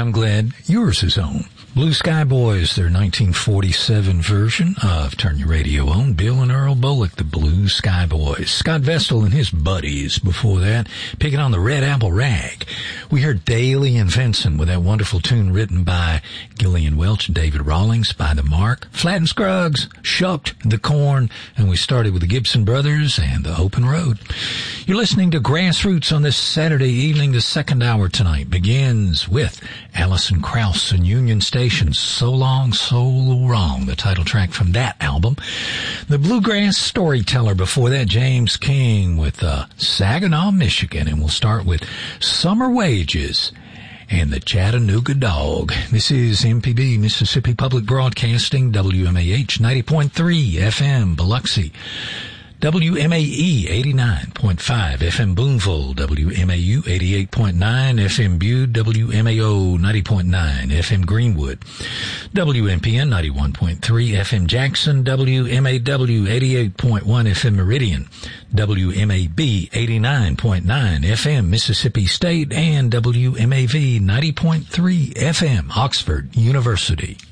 I'm glad yours is on. Blue Sky Boys, their 1947 version of Turn Your Radio On. Bill and Earl Bullock, the Blue Sky Boys. Scott Vestal and his buddies before that, picking on the Red Apple Rag. We heard Daly and Vincent with that wonderful tune written by Gillian Welch and David Rawlings, By the Mark. Flat and Scruggs, Shucked the Corn, and we started with the Gibson Brothers and the Open Road. You're listening to Grassroots on this Saturday evening. The second hour tonight begins with Alison Krauss and Union Station's So Long, So Wrong, the title track from that album. The Bluegrass Storyteller before that, James King with Saginaw, Michigan. And we'll start with Summer Wages and the Chattanooga Dog. This is MPB, Mississippi Public Broadcasting, WMAH 90.3 FM, Biloxi. WMAE 89.5 FM Boonville, WMAU 88.9 FM Bude, WMAO 90.9 FM Greenwood, WMPN 91.3 FM Jackson, WMAW 88.1 FM Meridian, WMAB 89.9 FM Mississippi State, and WMAV 90.3 FM Oxford University.